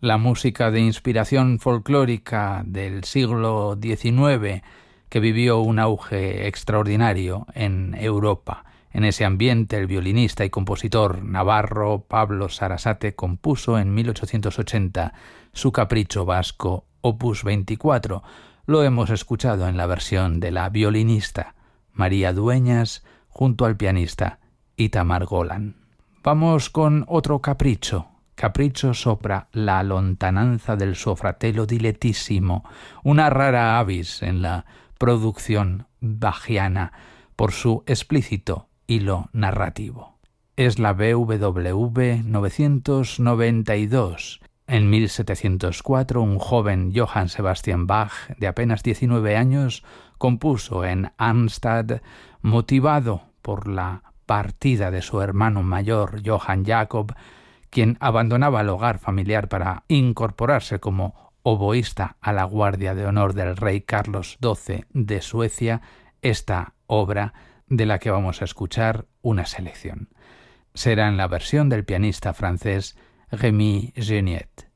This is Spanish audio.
la música de inspiración folclórica del siglo XIX, que vivió un auge extraordinario en Europa. En ese ambiente, el violinista y compositor navarro Pablo Sarasate compuso en 1880 su capricho vasco Opus 24. Lo hemos escuchado en la versión de la violinista María Dueñas junto al pianista Itamar Golan. Vamos con otro capricho sopra la lontananza del suo fratello dilettissimo, una rara avis en la producción bachiana por su explícito hilo narrativo. Es la BWV 992. En 1704, un joven Johann Sebastian Bach, de apenas 19 años, compuso en Arnstadt, motivado por la partida de su hermano mayor Johann Jakob, quien abandonaba el hogar familiar para incorporarse como oboísta a la Guardia de Honor del rey Carlos XII de Suecia, esta obra de la que vamos a escuchar una selección. Será en la versión del pianista francés Rémi Geniet.